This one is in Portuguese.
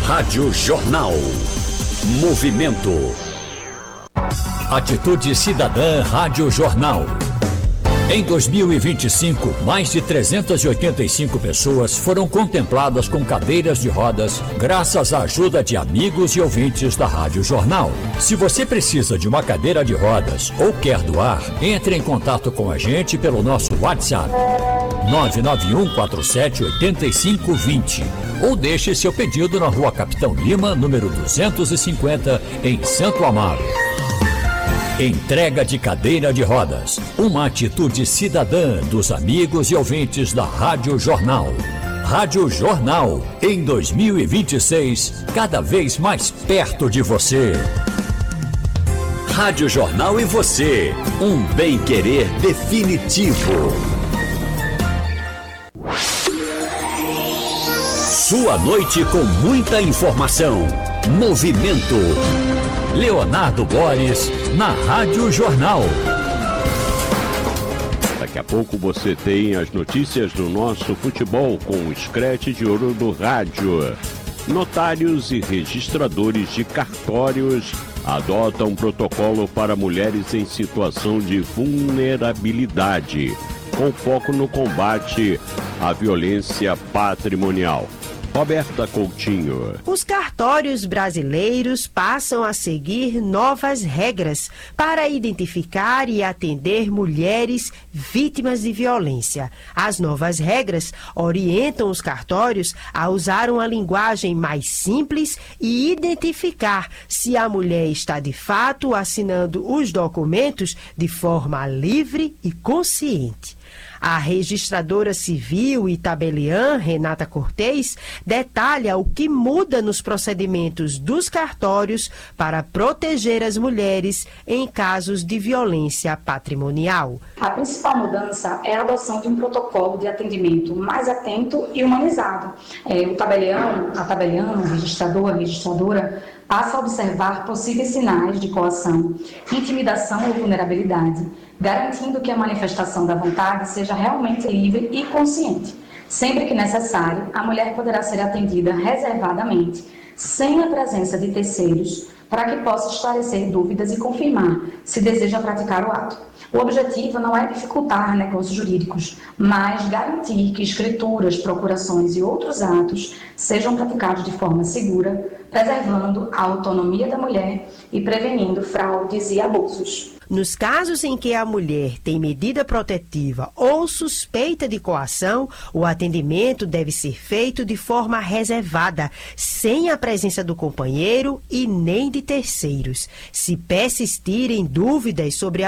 Rádio Jornal. Movimento. Atitude Cidadã Rádio Jornal. Em 2025, mais de 385 pessoas foram contempladas com cadeiras de rodas graças à ajuda de amigos e ouvintes da Rádio Jornal. Se você precisa de uma cadeira de rodas ou quer doar, entre em contato com a gente pelo nosso WhatsApp 991478520 ou deixe seu pedido na Rua Capitão Lima, número 250, em Santo Amaro. Entrega de cadeira de rodas. Uma atitude cidadã dos amigos e ouvintes da Rádio Jornal. Rádio Jornal, em 2026, cada vez mais perto de você. Rádio Jornal e você. Um bem-querer definitivo. Sua noite com muita informação. Movimento. Leonardo Boris, na Rádio Jornal. Daqui a pouco você tem as notícias do nosso futebol com o Scratch de Ouro do Rádio. Notários e registradores de cartórios adotam protocolo para mulheres em situação de vulnerabilidade, com foco no combate à violência patrimonial. Roberta Coutinho. Os cartórios brasileiros passam a seguir novas regras para identificar e atender mulheres vítimas de violência. As novas regras orientam os cartórios a usar uma linguagem mais simples e identificar se a mulher está de fato assinando os documentos de forma livre e consciente. A registradora civil e tabeliã, Renata Cortez, detalha o que muda nos procedimentos dos cartórios para proteger as mulheres em casos de violência patrimonial. A principal mudança é a adoção de um protocolo de atendimento mais atento e humanizado. O tabelião, a tabeliã, o registrador, a registradora, passa a observar possíveis sinais de coação, intimidação ou vulnerabilidade, garantindo que a manifestação da vontade seja realmente livre e consciente. Sempre que necessário, a mulher poderá ser atendida reservadamente, sem a presença de terceiros, para que possa esclarecer dúvidas e confirmar se deseja praticar o ato. O objetivo não é dificultar negócios jurídicos, mas garantir que escrituras, procurações e outros atos sejam praticados de forma segura, preservando a autonomia da mulher e prevenindo fraudes e abusos. Nos casos em que a mulher tem medida protetiva ou suspeita de coação, o atendimento deve ser feito de forma reservada, sem a presença do companheiro e nem de terceiros. Se persistirem dúvidas sobre a